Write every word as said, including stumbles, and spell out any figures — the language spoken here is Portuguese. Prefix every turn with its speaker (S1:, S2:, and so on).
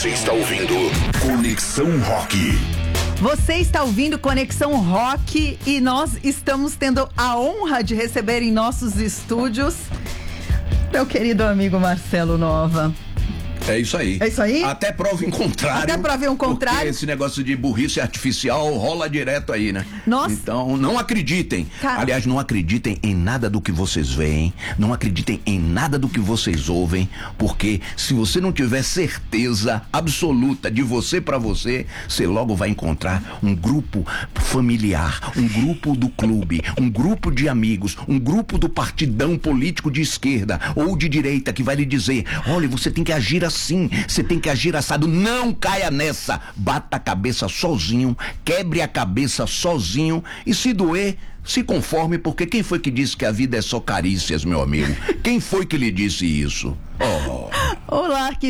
S1: Você está ouvindo Conexão Rock.
S2: Você está ouvindo Conexão Rock e nós estamos tendo a honra de receber em nossos estúdios meu querido amigo Marcelo Nova.
S3: É isso aí.
S2: É isso aí?
S3: Até prova em contrário.
S2: Até prova em contrário.
S3: Porque esse negócio de burrice artificial rola direto aí, né?
S2: Nossa.
S3: Então, não acreditem.
S2: Cara.
S3: Aliás, não acreditem em nada do que vocês veem. Não acreditem em nada do que vocês ouvem. Porque se você não tiver certeza absoluta de você pra você, você logo vai encontrar um grupo familiar, um grupo do clube, um grupo de amigos, um grupo do partidão político de esquerda ou de direita que vai lhe dizer: olha, você tem que agir assim, você tem que agir assado. Não caia nessa. Bata a cabeça sozinho, quebre a cabeça sozinho e se doer, se conforme, porque quem foi que disse que a vida é só carícias, meu amigo? Quem foi que lhe disse isso? Oh.
S2: Olá, que